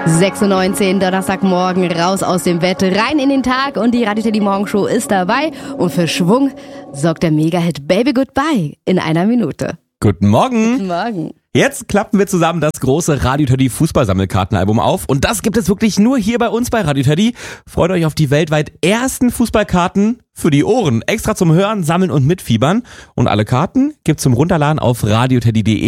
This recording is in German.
6:19 Donnerstagmorgen, raus aus dem Bett, rein in den Tag und die Radio Teddy Morgenshow ist dabei. Und für Schwung sorgt der Mega-Hit Baby Goodbye in einer Minute. Guten Morgen. Guten Morgen. Jetzt klappen wir zusammen das große Radio Teddy Fußballsammelkartenalbum auf. Und das gibt es wirklich nur hier bei uns bei Radio Teddy. Freut euch auf die weltweit ersten Fußballkarten für die Ohren. Extra zum Hören, Sammeln und Mitfiebern. Und alle Karten gibt's zum Runterladen auf radioteddy.de.